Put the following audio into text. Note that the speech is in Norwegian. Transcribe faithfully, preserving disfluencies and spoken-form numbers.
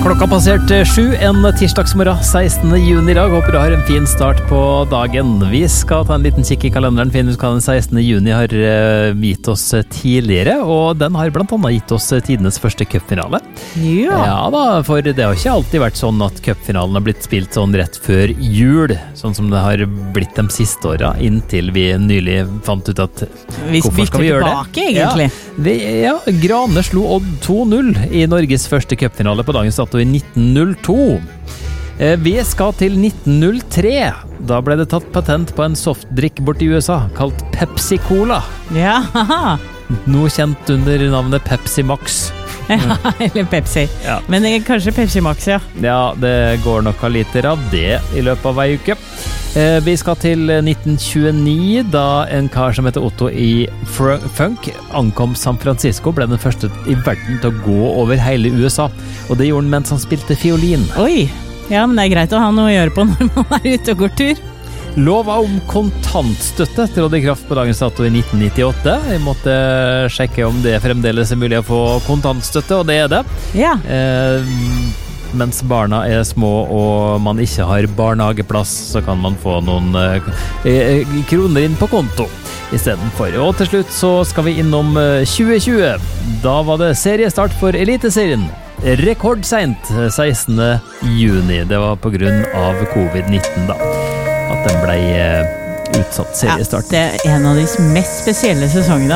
Klokka passert sju en tirsdagsmorgen sekstende juni i dag. Håper du har en fin start på dagen. Vi skal ta en liten kikk i kalenderen, finne ut hva den sekstende juni har gitt oss tidligere, og den har blant annet gitt oss tidenes første cupfinale. Ja. Ja da, for det har ikke alltid vært sånn at cupfinalen har blitt spilt sånn rett før jul, sånn som det har blitt de siste åra, inntil vi nylig fant ut at Vi hvorfor skal vi gjøre tilbake, det? egentlig. Ja, vi, ja, Grane slo Odd to null i Norges første cupfinale på dagens dato i nitten null to. Vi skal til nitten null tre. Da ble det tatt patent på en softdrikk bort i U S A, kalt Pepsi Cola. Ja, Nå kjent under navnet Pepsi Max. ja eller Pepsi. Ja. Men det er kanskje Pepsi Max, ja. Ja, det går nok av liter av det i løpet av ei uke. Vi skal til nitten tjueni, da en kar som heter Otto i Funk ankom San Francisco, ble den første i verden til å gå over hele U S A. Og det gjorde han mens han spilte fiolin. Oi, ja, men det er greit å ha noe å gjøre på når man er ute og går tur. Lova om kontantstøtte trådte i kraft på dagens dato i nitten nittiåtte. Jeg måtte sjekke om det fremdeles er mulig å få kontantstøtte, og det er det. Ja. Eh, mens barna er små og man ikke har barnehageplass, så kan man få noen eh, kroner inn på konto i stedet for. Og til slutt så skal vi innom tjue tjue. Da var det seriestart for Eliteserien. Rekordsent sekstende juni. Det var på grunn av covid nitten da, at den ble utsatt seriestart. Ja, det er en av de mest spesielle sesongene